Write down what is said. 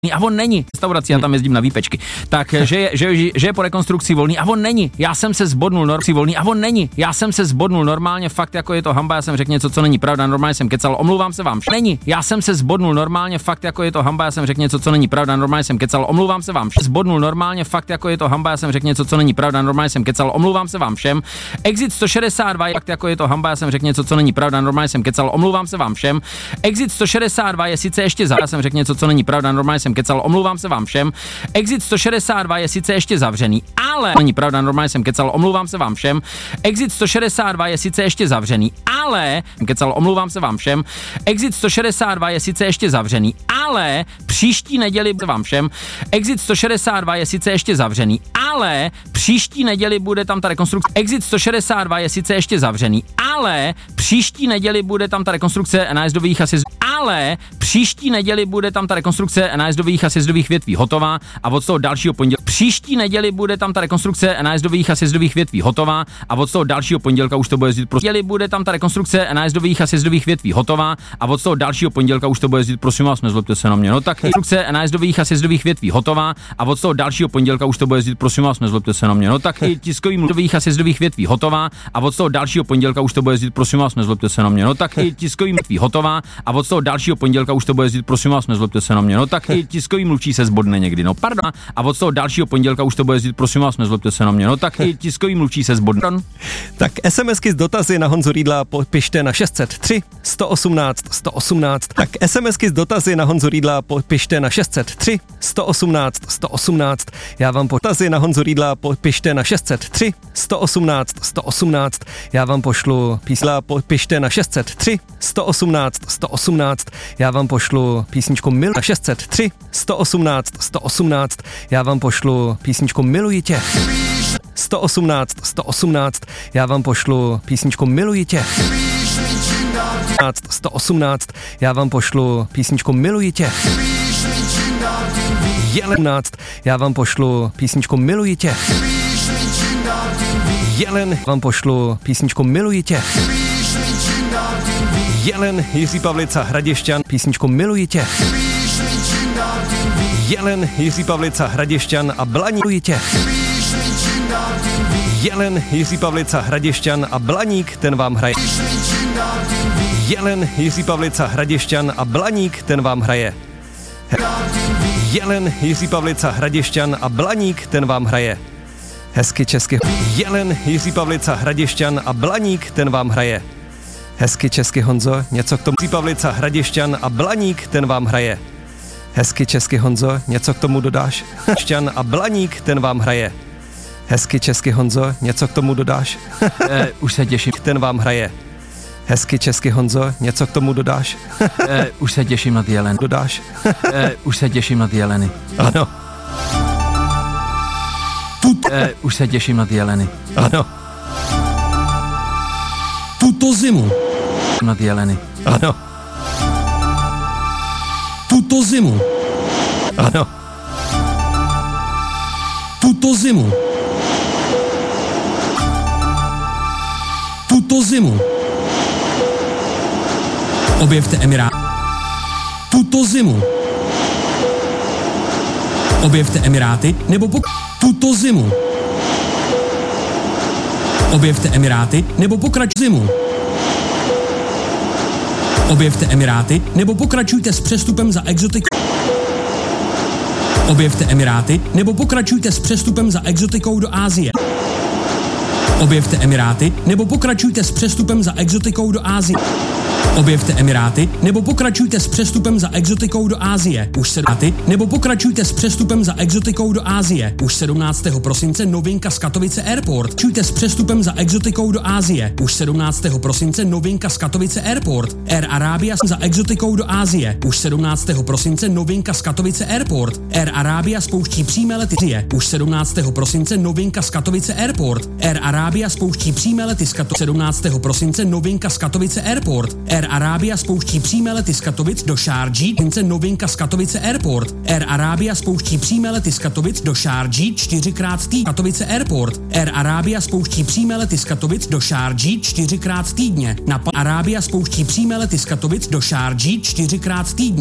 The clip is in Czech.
A on není restaurací, já tam jezdím na výpečky, tak že je po rekonstrukci volný a on není. Já jsem se zbodnul volný a on není. Já jsem se zbodnul normálně, fakt jako je to hamba, já jsem řekl něco, co není pravda, normálně jsem kecal, omlouvám se vám. Není. Já jsem se zbodnul normálně, fakt jako je to hamba, já jsem řekl něco, co není pravda, normálně jsem kecal, omlouvám se vám. Zbodnul normálně, fakt jako je to hamba, já jsem řekl něco, co není pravda, normálně jsem kecal, omlouvám se vám všem. Exit 162, fakt jako je to hamba, já jsem řekl něco, co není pravda, normálně jsem kecal, omlouvám se vám všem. Exit 162 je sice ještě já jsem řekl něco, co není pravda, normálně jsem kecal, omlouvám se vám všem. Exit 162 je sice ještě zavřený, ale není pravda, normálně jsem kecal, omlouvám se vám všem. Exit 162 je sice ještě zavřený, ale kecal, omlouvám se vám všem. Exit 162 je sice ještě zavřený, ale příští neděli vám všem. Exit 162 je sice ještě zavřený, ale příští neděli bude tam ta rekonstrukce. Exit 162 je sice ještě zavřený, ale příští neděli bude tam ta rekonstrukce nájezdových a ale příští neděli bude tam ta rekonstrukce nájezdových a sjezdových větví hotová a od toho dalšího pondělka příští neděli bude tam ta rekonstrukce nájezdových a sjezdových větví hotová a od toho dalšího pondělka už to bude jezdit neděli bude tam ta rekonstrukce nájezdových a sjezdových větví hotová a od toho dalšího pondělka už to bude jezdit, prosím vás, nezlobte se na mě. No tak rekonstrukce nájezdových a sjezdových větví hotová a od toho dalšího pondělka už to bude jezdit, prosím vás, nezlobte se na mě. No tak i tiskový mluvých a sjezdových větví hotová a od toho dalšího pondělka už to bude jezdit, prosím vás, nezlobte se na mě. No tak i tiskový mluvčí hotová a od toho dalšího pondělka už to bude jezdit, prosím vás, nezlobte se na mě. No tak i tiskový mluvčí se zbodne někdy, no pardon. A od toho dalšího pondělka už to bude jezdit, prosím vás, nezlobte se na mě. No tak i tiskový mluvčí se zbodne. Tak SMSky s dotazy na Honzu Riedla pište na 603 118 118. Tak SMSky s dotazy na Honzu Riedla pište na 603 118 118. Já vám dotazy na Honzu Riedla pište na 603 118 118. Já vám pošlu pište na 603 118 118. Já vám pošlu písničku Miluji na 603 118 118. Já vám pošlu písničku Miluji tě 118 118. Já vám pošlu písničku Miluji tě 118. Já vám pošlu písničku Miluji tě 11. Já vám pošlu písničku Miluji tě Jelen. Vám pošlu písničku Miluji tě Jelen, Jiří Pavlica, Hraděšťan, písničku Miluji tě. Jelen, Jiří Pavlica, Hraděšťan a Blaník, Miluji tě. Jelen, Jiří Pavlica, Hraděšťan a Blaník, ten vám hraje. Jelen, Jiří Pavlica, Hraděšťan a Blaník, ten vám hraje. Jelen, Jiří Pavlica, Hraděšťan a Blaník, ten vám hraje. Hezky česky. Jelen, Jiří Pavlica, Hraděšťan a Blaník, ten vám hraje. Hezky česky, Honzo, něco k tomu. Jiří Pavlica, Hraděšťan a Blaník, ten vám hraje. Hezky česky, Honzo, něco k tomu dodáš? Hraděšťan a Blaník, ten vám hraje. Hezky česky, Honzo, něco k tomu dodáš? Už se těším. Ten vám hraje. Hezky česky, Honzo, něco k tomu dodáš? Už se těším na ty jeleny. Dodáš? Už se těším na ty jeleny. Ano. Už se těším na ty jeleny. Ano. Tuto zimu. Na ty jeleny. Ano. Tuto zimu. Ano. Tuto zimu. Tuto zimu. Objevte Emiráty. Tuto zimu. Objevte Emiráty nebo tuto zimu. Objevte Emiráty nebo zimu. Objevte Emiráty nebo pokračujte s přestupem za exotikou. Objevte Emiráty nebo pokračujte s přestupem za exotikou do Asie. Objevte Emiráty nebo pokračujte s přestupem za exotikou do Asie. Objevte Emiráty nebo pokračujte s přestupem za exotikou do Asie. Už 17. nebo pokračujte s přestupem za exotikou do Asie. Už 17. prosince novinka z Katovice Airport. Čujte s přestupem za exotikou do Asie. Už 17. prosince novinka z Katovice Airport. Air Arabia za exotikou do Asie. Už 17. prosince novinka z Katovice Airport. Air Arabia spouští přímé lety. Už 17. prosince novinka z Katovice Airport. Air Arabia spouští přímé lety z Katovice. 17. prosince novinka z Katovice Airport. Air Arabia spouští přímé lety z Katovic do Šárdží, novinka z Katovice Airport. Air Arabia spouští přímé lety z Katovic do Šárdží 4x týdně. Katovice Airport. Air Arabia spouští přímé lety z Katovic do Šárdží 4x týdně. Arabia spouští přímé lety z Katovic do Šárdží 4x týdně.